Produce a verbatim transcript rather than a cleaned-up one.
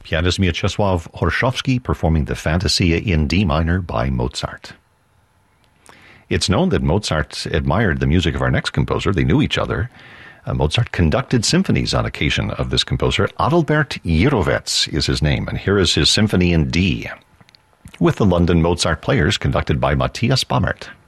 Pianist Mieczysław Horszowski performing the Fantasia in D minor by Mozart. It's known that Mozart admired the music of our next composer. They knew each other. Uh, Mozart conducted symphonies on occasion of this composer. Adalbert Jirovec is his name, and here is his Symphony in D, with the London Mozart Players conducted by Matthias Bammert.